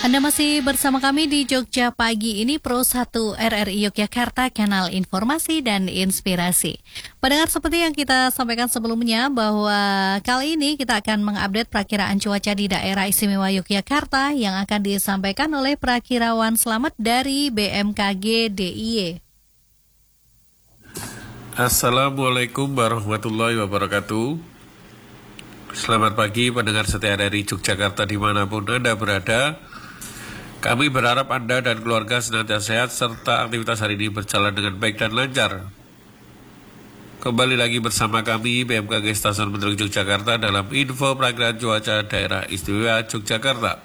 Anda masih bersama kami di Jogja Pagi ini, Pro 1 RRI Yogyakarta, kanal informasi dan inspirasi. Pendengar, seperti yang kita sampaikan sebelumnya bahwa kali ini kita akan mengupdate perakiraan cuaca di daerah istimewa Yogyakarta yang akan disampaikan oleh Prakirawan Slamet dari BMKG DIY. Assalamualaikum warahmatullahi wabarakatuh. Selamat pagi pendengar setia RRI Yogyakarta dimanapun Anda berada. Kami berharap Anda dan keluarga senantiasa sehat serta aktivitas hari ini berjalan dengan baik dan lancar. Kembali lagi bersama kami BMKG Stasiun Meteorologi Yogyakarta dalam info perakiraan cuaca daerah istimewa Yogyakarta.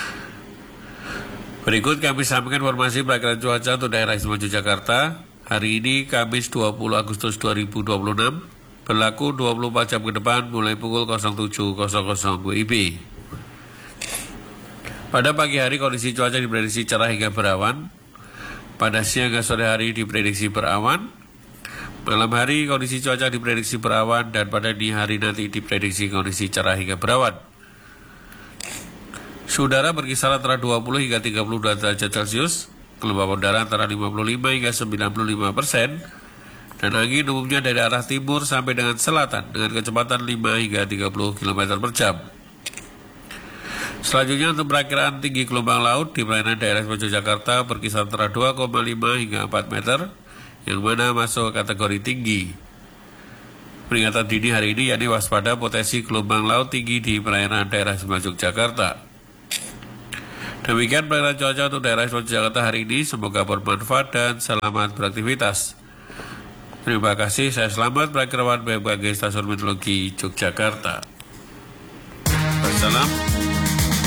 Berikut kami sampaikan informasi perakiraan cuaca untuk daerah istimewa Yogyakarta. Hari ini Kamis 20 Agustus 2026, berlaku 24 jam ke depan mulai pukul 07.00 WIB. Pada pagi hari kondisi cuaca diprediksi cerah hingga berawan. Pada siang hingga sore hari diprediksi berawan. Malam hari kondisi cuaca diprediksi berawan dan pada dini hari nanti diprediksi kondisi cerah hingga berawan. Suhu udara berkisar antara 20 hingga 32 derajat Celcius, kelembapan udara antara 55 hingga 95%, dan angin umumnya dari arah timur sampai dengan selatan dengan kecepatan 5 hingga 30 km per jam. Selanjutnya untuk perakiraan tinggi gelombang laut di perairan daerah istimewa Yogyakarta berkisar antara 2,5 hingga 4 meter, yang mana masuk kategori tinggi. Peringatan dini hari ini yakni waspada potensi gelombang laut tinggi di perairan daerah istimewa Yogyakarta. Demikian perakiraan cuaca untuk daerah istimewa Yogyakarta hari ini. Semoga bermanfaat dan selamat beraktivitas. Terima kasih, saya Slamet, Prakirawan BMKG Stasiun Meteorologi Yogyakarta. Wassalam.